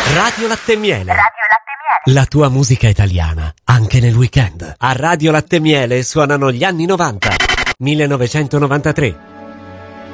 Radio Latte e Miele. Radio Latte e Miele. La tua musica italiana, anche nel weekend. A Radio Latte e Miele suonano gli anni 90. 1993.